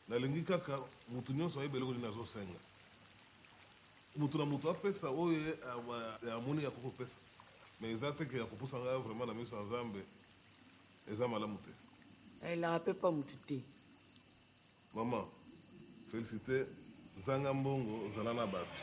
nalingi kaka mutu nyonso ayebele koli nazosenga mutu na mutu apesa oyo amoni ya kokopesa mais eza te ke ya kopusa ngai vraiment na miso ya nzambe eza malamu te ayelaka mpe pa mutu te. mama félicité zanga mbongo zala na bato